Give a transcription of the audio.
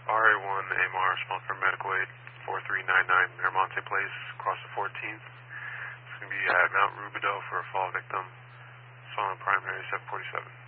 RA1 AMR, response for medical aid, 4399 Miramonte Place, across the 14th. It's going to be at Mount Rubidoux for a fall victim. Swollen primary 747.